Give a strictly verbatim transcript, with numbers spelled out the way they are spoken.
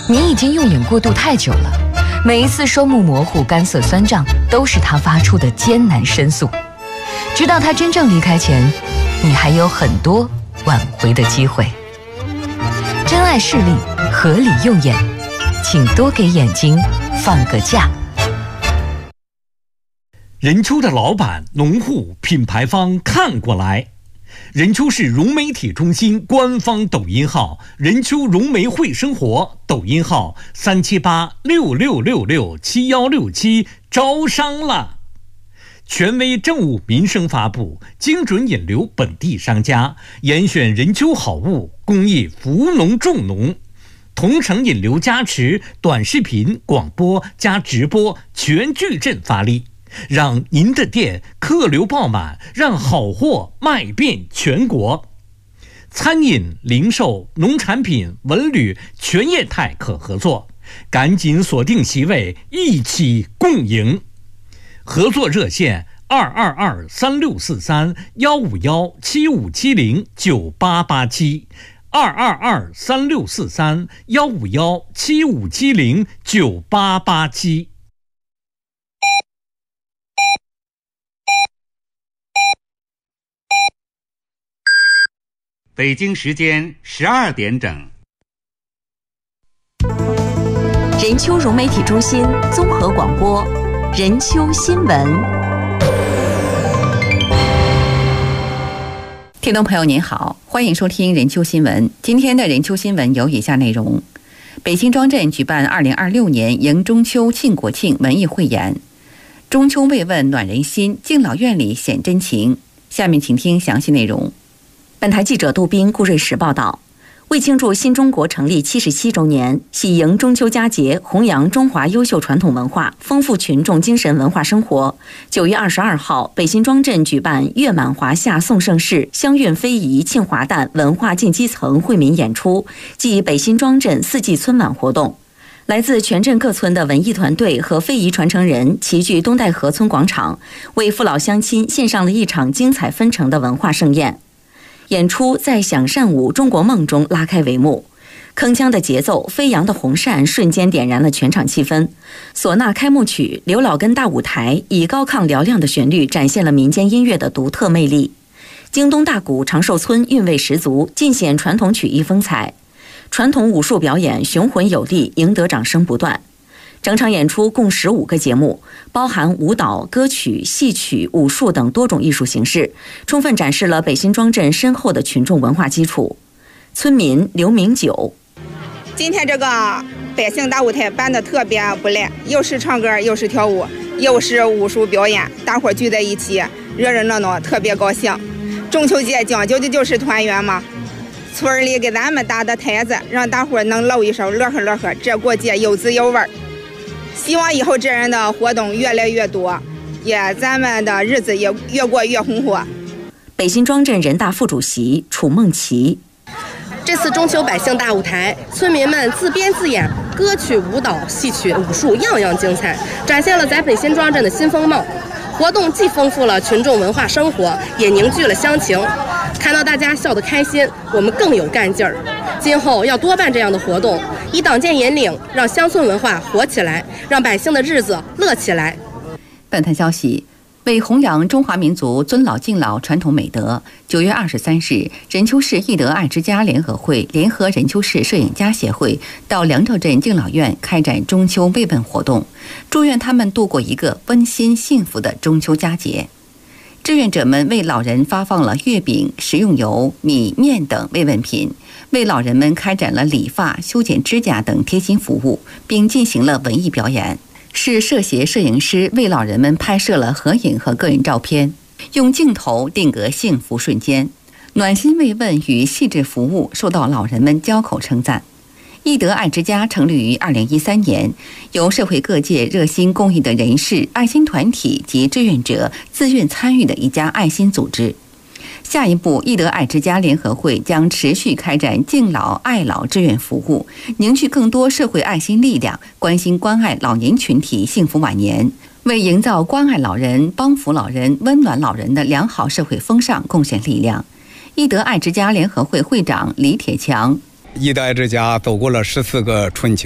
你已经用眼过度太久了，每一次双目模糊、干涩酸胀，都是他发出的艰难申诉。直到他真正离开前，你还有很多挽回的机会。珍爱视力，合理用眼，请多给眼睛放个假。 任丘的老板、农户、品牌方看过来。任丘市融媒体中心官方抖音号任丘融媒会生活，抖音号三七八六六六六七幺六七，招商了。权威政务民生发布，精准引流本地商家，严选任丘好物，公益扶农助农，同城引流加持，短视频、广播加直播全矩阵发力，让您的店客流爆满，让好货卖遍全国。餐饮、零售、农产品、文旅全业态可合作，赶紧锁定席位，一起共赢。合作热线二二二三六四三幺五幺七五七零九八八七，二二二三六四三幺五幺七五七零九八八七。 北京时间十二点整。 任丘融媒体中心综合广播，任丘新闻。 听众朋友您好，欢迎收听任丘新闻。今天的任丘新闻有以下内容：北新庄镇举办二零二六年迎中秋庆国庆文艺汇演，中秋慰问暖人心，敬老院里显真情。下面请听详细内容。 本台记者杜斌、顾瑞石报道，为庆祝新中国成立七十七周年，喜迎中秋佳节，弘扬中华优秀传统文化，丰富群众精神文化生活。九月二十二号，北新庄镇举办月满华夏颂盛世，香韵非遗庆华诞文化进基层惠民演出暨北新庄镇四季春晚活动。来自全镇各村的文艺团队和非遗传承人齐聚东戴河村广场，为父老乡亲献上了一场精彩纷呈的文化盛宴。演出在响扇舞中国梦中拉开帷幕，铿锵的节奏，飞扬的红扇瞬间点燃了全场气氛。唢呐开幕曲、刘老根大舞台以高亢嘹亮的旋律展现了民间音乐的独特魅力。京东大鼓长寿村韵味十足，尽显传统曲艺风采。传统武术表演雄浑有力，赢得掌声不断。整场演出共十五个节目，包含舞蹈、歌曲、戏曲、武术等多种艺术形式，充分展示了北新庄镇深厚的群众文化基础。村民刘明九： 今天这个百姓大舞台办得特别不赖，又是唱歌，又是跳舞，又是武术表演，大伙聚在一起，热热闹闹，特别高兴。中秋节讲究的就是团圆嘛，村里给咱们搭的台子，让大伙能露一手，乐呵乐呵，这过节有滋有味。希望以后这样的活动越来越多，也咱们的日子也越过越红火。 北新庄镇人大副主席楚梦琪： 这次中秋百姓大舞台，村民们自编自演，歌曲、舞蹈、戏曲、武术样样精彩，展现了在北新庄镇的新风貌。活动既丰富了群众文化生活，也凝聚了乡情。看到大家笑得开心，我们更有干劲儿。今后要多办这样的活动，以党建引领，让乡村文化活起来，让百姓的日子乐起来。 本台消息，为弘扬中华民族尊老敬老传统美德，九月二十三日，任丘市义德爱之家联合会联合任丘市摄影家协会到梁兆镇敬老院开展中秋慰问活动，祝愿他们度过一个温馨幸福的中秋佳节。志愿者们为老人发放了月饼、食用油、米、面等慰问品，为老人们开展了理发、修剪指甲等贴心服务，并进行了文艺表演。市社协摄影师为老人们拍摄了合影和个人照片，用镜头定格幸福瞬间。暖心慰问与细致服务受到老人们交口称赞。义德爱之家成立于二零一三年，由社会各界热心公益的人士、爱心团体及志愿者自愿参与的一家爱心组织。下一步，义德爱之家联合会将持续开展敬老爱老志愿服务，凝聚更多社会爱心力量，关心关爱老年群体幸福晚年，为营造关爱老人、帮扶老人、温暖老人的良好社会风尚贡献力量。义德爱之家联合会会长李铁强： 义德爱之家走过了十四个春秋。